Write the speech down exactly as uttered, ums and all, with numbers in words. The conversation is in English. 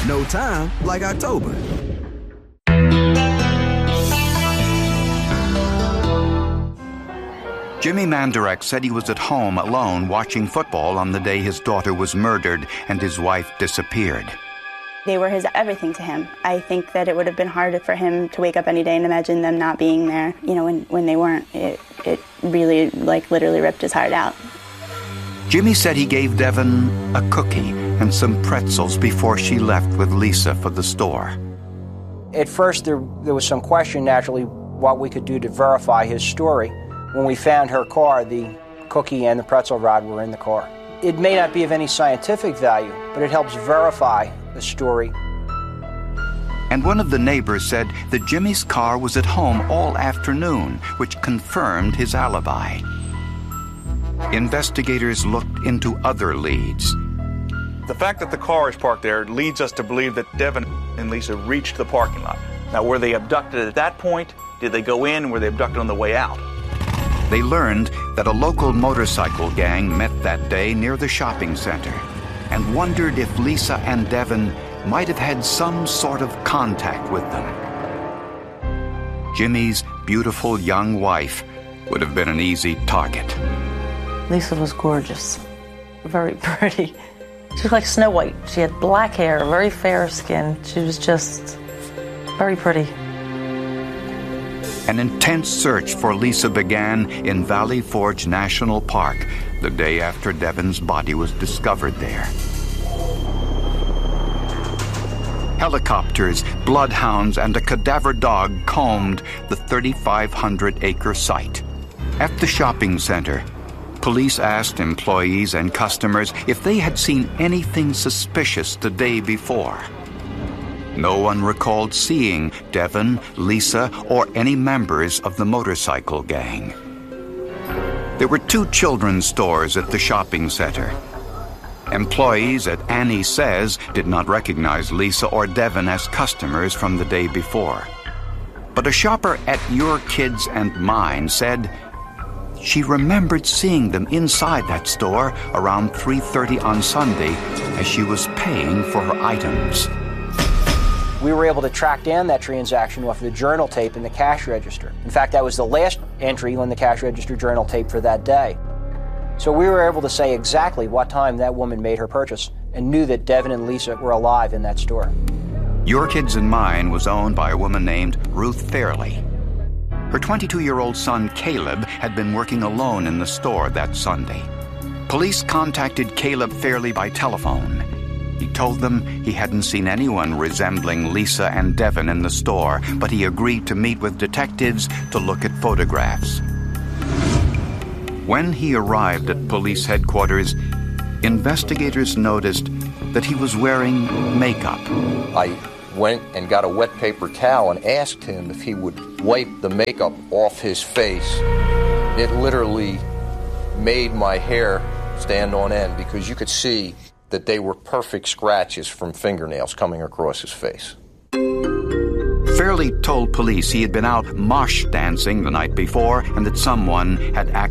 No time like October. Jimmy Mandarek said he was at home alone watching football on the day his daughter was murdered and his wife disappeared. They were his everything to him. I think that it would have been hard for him to wake up any day and imagine them not being there. You know, when, when they weren't, it, it really, like, literally ripped his heart out. Jimmy said he gave Devin a cookie and some pretzels before she left with Lisa for the store. At first, there, there was some question, naturally, what we could do to verify his story. When we found her car, the cookie and the pretzel rod were in the car. It may not be of any scientific value, but it helps verify the story. And one of the neighbors said that Jimmy's car was at home all afternoon, which confirmed his alibi. Investigators looked into other leads. The fact that the car is parked there leads us to believe that Devin and Lisa reached the parking lot. Now, were they abducted at that point? Did they go in? Were they abducted on the way out? They learned that a local motorcycle gang met that day near the shopping center and wondered if Lisa and Devin might have had some sort of contact with them. Jimmy's beautiful young wife would have been an easy target. Lisa was gorgeous, very pretty. She was like Snow White. She had black hair, very fair skin. She was just very pretty. An intense search for Lisa began in Valley Forge National Park the day after Devin's body was discovered there. Helicopters, bloodhounds, and a cadaver dog combed the thirty-five hundred acre site. At the shopping center, police asked employees and customers if they had seen anything suspicious the day before. No one recalled seeing Devin, Lisa, or any members of the motorcycle gang. There were two children's stores at the shopping center. Employees at Annie Says did not recognize Lisa or Devin as customers from the day before. But a shopper at Your Kids and Mine said she remembered seeing them inside that store around three thirty on Sunday as she was paying for her items. We were able to track down that transaction off the journal tape in the cash register. In fact, that was the last entry on the cash register journal tape for that day. So we were able to say exactly what time that woman made her purchase and knew that Devin and Lisa were alive in that store. Your Kids and Mine was owned by a woman named Ruth Fairley. Her twenty-two-year-old son, Caleb, had been working alone in the store that Sunday. Police contacted Caleb Fairley by telephone. He told them he hadn't seen anyone resembling Lisa and Devin in the store, but he agreed to meet with detectives to look at photographs. When he arrived at police headquarters, investigators noticed that he was wearing makeup. I went and got a wet paper towel and asked him if he would wipe the makeup off his face. It literally made my hair stand on end because you could see that they were perfect scratches from fingernails coming across his face. Fairley told police he had been out mosh dancing the night before and that someone had acted